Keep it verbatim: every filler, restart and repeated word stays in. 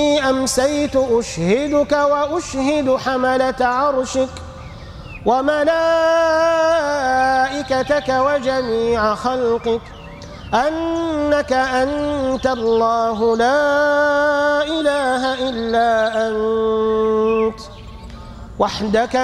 أمسيت أشهدك وأشهد حملة عرشك وملائكتك وجميع خلقك أنك أنت الله لا إله إلا أنت وحدك